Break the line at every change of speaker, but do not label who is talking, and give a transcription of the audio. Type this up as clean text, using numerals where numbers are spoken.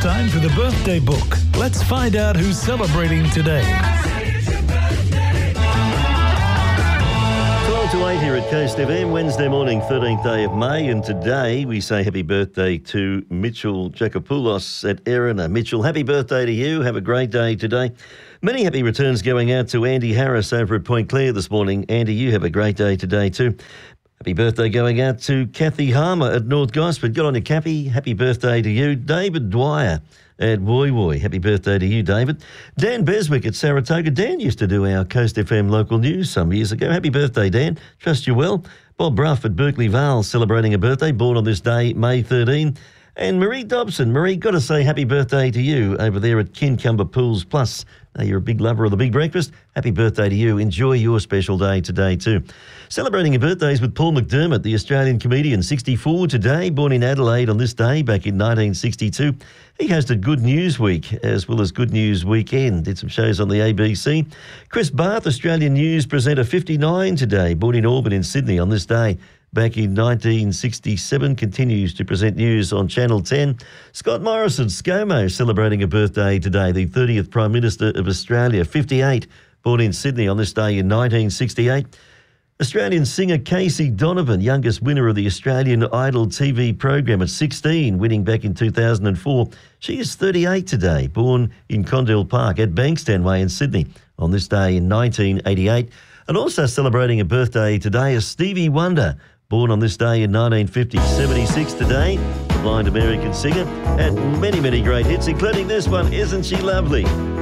time for the birthday book. Let's find out who's celebrating today.
12 to 8 here at Coast FM, Wednesday morning, 13th day of May, and today we say happy birthday to Mitchell Jakopoulos at Erina. Mitchell, happy birthday to you. Have a great day today. Many happy returns going out to Andy Harris over at Point Clare this morning. Andy, you have a great day today too. Happy birthday going out to Kathy Harmer at North Gosford. Good on you, Kathy. Happy birthday to you. David Dwyer at Woy Woy. Happy birthday to you, David. Dan Beswick at Saratoga. Dan used to do our Coast FM local news some years ago. Happy birthday, Dan. Trust you well. Bob Bruff at Berkeley Vale celebrating a birthday, born on this day, May 13. And Marie Dobson. Marie, got to say happy birthday to you over there at Kincumber Pools Plus. Now, you're a big lover of the big breakfast. Happy birthday to you. Enjoy your special day today too. Celebrating your birthdays with Paul McDermott, the Australian comedian, 64 today, born in Adelaide on this day back in 1962. He hosted Good News Week as well as Good News Weekend, did some shows on the ABC. Chris Barth, Australian news presenter, 59 today, born in Auburn in Sydney on this day. Back in 1967, continues to present news on Channel 10. Scott Morrison, ScoMo, celebrating a birthday today, the 30th Prime Minister of Australia, 58, born in Sydney on this day in 1968. Australian singer Casey Donovan, youngest winner of the Australian Idol TV program at 16, winning back in 2004. She is 38 today, born in Condell Park at Bankstown Way in Sydney on this day in 1988. And also celebrating a birthday today is Stevie Wonder, born on this day in 1950, 76 today, the blind American singer, and many, many great hits, including this one, Isn't She Lovely?